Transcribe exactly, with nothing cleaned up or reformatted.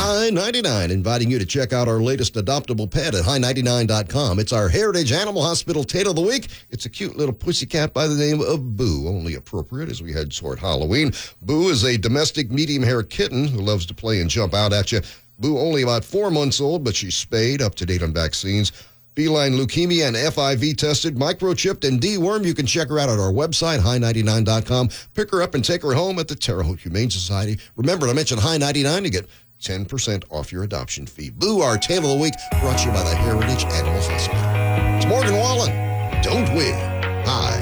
Hi ninety-nine, inviting you to check out our latest adoptable pet at hi ninety-nine dot com. It's our Heritage Animal Hospital Tate of the Week. It's a cute little pussycat by the name of Boo, only appropriate as we head toward Halloween. Boo is a domestic medium-hair kitten who loves to play and jump out at you. Boo only about four months old, but she's spayed, up to date on vaccines. Feline leukemia and F I V tested, microchipped, and dewormed. You can check her out at our website, hi ninety-nine dot com. Pick her up and take her home at the Terre Haute Humane Society. Remember to mention Hi ninety-nine to get ten percent off your adoption fee. Boo, our Tale of the Week, brought to you by the Heritage Animal Hospital. It's Morgan Wallen. Don't we? Hi.